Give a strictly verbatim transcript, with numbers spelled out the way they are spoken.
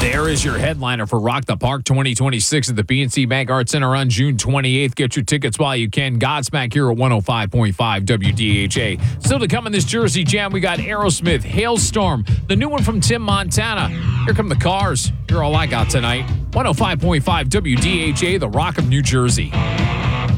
There is your headliner for Rock the Park twenty twenty-six at the P N C Bank Arts Center on June twenty-eighth. Get your tickets while you can. Godsmack here at one oh five point five W D H A. Still to come in this Jersey Jam, we got Aerosmith, Hailstorm, the new one from Tim Montana. Here come the Cars. You're all I got tonight. one oh five point five W D H A, the Rock of New Jersey.